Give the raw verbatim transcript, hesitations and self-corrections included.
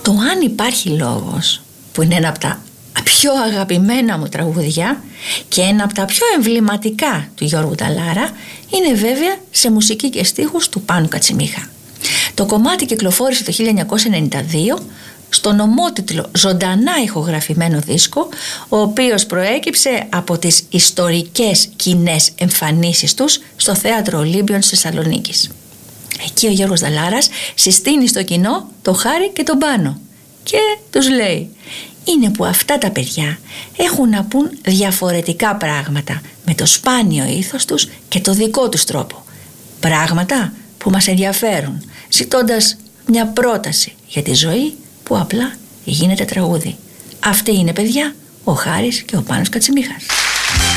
Το «Αν υπάρχει λόγος», που είναι ένα από τα πιο αγαπημένα μου τραγουδιά και ένα από τα πιο εμβληματικά του Γιώργου Νταλάρα, είναι βέβαια σε μουσική και στίχους του Πάνου Κατσιμίχα. Το κομμάτι κυκλοφόρησε το χίλια εννιακόσια ενενήντα δύο στον ομότιτλο ζωντανά ηχογραφημένο δίσκο, ο οποίος προέκυψε από τις ιστορικές κοινές εμφανίσεις τους στο Θέατρο Ολύμπιον της Θεσσαλονίκης. Εκεί ο Γιώργος Νταλάρας συστήνει στο κοινό το Χάρη και τον Πάνο και τους λέει: είναι που αυτά τα παιδιά έχουν να πούν διαφορετικά πράγματα με το σπάνιο ήθος τους και το δικό τους τρόπο. Πράγματα που μας ενδιαφέρουν, ζητώντας μια πρόταση για τη ζωή που απλά γίνεται τραγούδι. Αυτή είναι, παιδιά, ο Χάρης και ο Πάνος Κατσιμίχας.